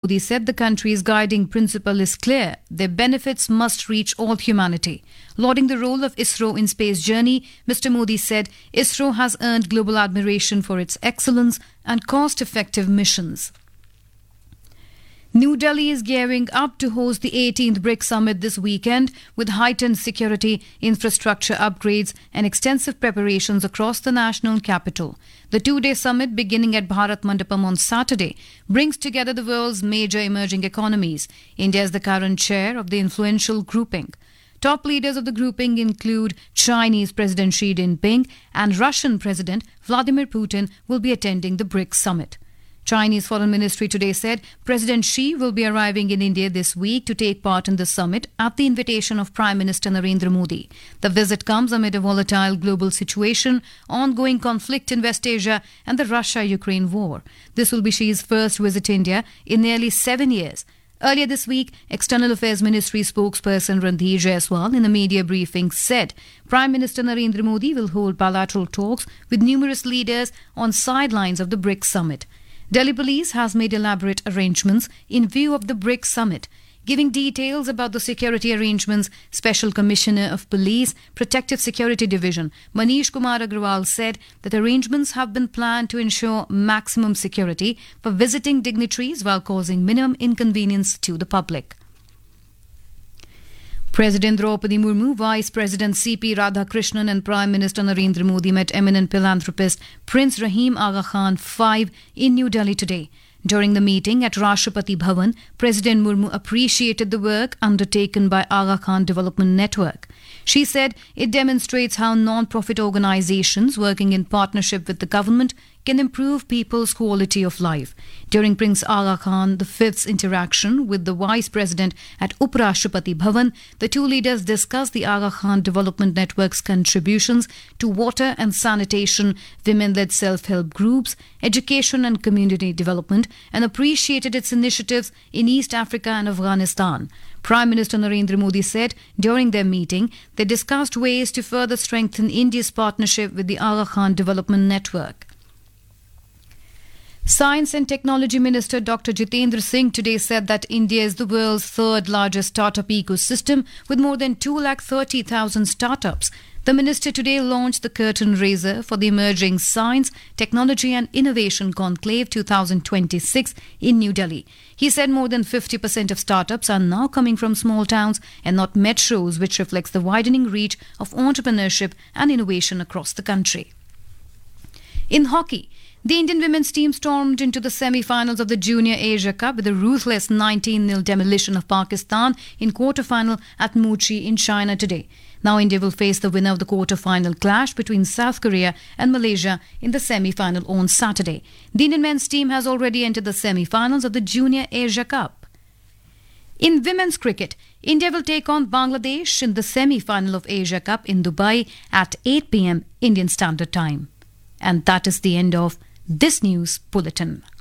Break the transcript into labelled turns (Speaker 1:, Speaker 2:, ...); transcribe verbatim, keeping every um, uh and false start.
Speaker 1: Modi said the country's guiding principle is clear. Their benefits must reach all humanity. Lauding the role of ISRO in space journey, Mister Modi said ISRO has earned global admiration for its excellence and cost-effective missions. New Delhi is gearing up to host the eighteenth BRICS Summit this weekend with heightened security, infrastructure upgrades and extensive preparations across the national capital. The two-day summit, beginning at Bharat Mandapam on Saturday, brings together the world's major emerging economies. India is the current chair of the influential grouping. Top leaders of the grouping include Chinese President Xi Jinping and Russian President Vladimir Putin will be attending the BRICS Summit. Chinese Foreign Ministry today said President Xi will be arriving in India this week to take part in the summit at the invitation of Prime Minister Narendra Modi. The visit comes amid a volatile global situation, ongoing conflict in West Asia and the Russia-Ukraine war. This will be Xi's first visit to India in nearly seven years. Earlier this week, External Affairs Ministry spokesperson Randhir Jaiswal in a media briefing said Prime Minister Narendra Modi will hold bilateral talks with numerous leaders on sidelines of the BRICS Summit. Delhi Police has made elaborate arrangements in view of the BRICS Summit. Giving details about the security arrangements, Special Commissioner of Police, Protective Security Division, Manish Kumar Agrawal said that arrangements have been planned to ensure maximum security for visiting dignitaries while causing minimum inconvenience to the public. President Draupadi Murmu, Vice President C P Radhakrishnan and Prime Minister Narendra Modi met eminent philanthropist Prince Rahim Aga Khan the fifth in New Delhi today. During the meeting at Rashtrapati Bhavan, President Murmu appreciated the work undertaken by Aga Khan Development Network. She said it demonstrates how non-profit organizations working in partnership with the government can improve people's quality of life. During Prince Aga Khan the fifth's interaction with the Vice President at Uprashtrapati Bhavan, the two leaders discussed the Aga Khan Development Network's contributions to water and sanitation, women-led self-help groups, education and community development, and appreciated its initiatives in East Africa and Afghanistan. Prime Minister Narendra Modi said during their meeting they discussed ways to further strengthen India's partnership with the Aga Khan Development Network. Science and Technology Minister Doctor Jitendra Singh today said that India is the world's third largest startup ecosystem with more than two lakh thirty thousand startups. The minister today launched the curtain raiser for the Emerging Science, Technology and Innovation Conclave twenty twenty-six in New Delhi. He said more than fifty percent of startups are now coming from small towns and not metros, which reflects the widening reach of entrepreneurship and innovation across the country. In hockey, the Indian women's team stormed into the semi-finals of the Junior Asia Cup with a ruthless nineteen nil demolition of Pakistan in quarter-final at Mochi in China today. Now India will face the winner of the quarter-final clash between South Korea and Malaysia in the semi-final on Saturday. The Indian men's team has already entered the semi-finals of the Junior Asia Cup. In women's cricket, India will take on Bangladesh in the semi-final of Asia Cup in Dubai at eight p m Indian Standard Time. And that is the end of this news bulletin.